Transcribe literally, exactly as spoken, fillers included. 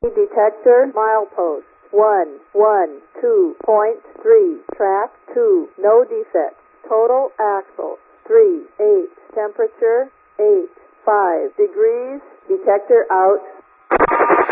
Detector milepost one one two point three. Track two. No defects. Total axle three eight. Temperature eight five degrees. Detector out.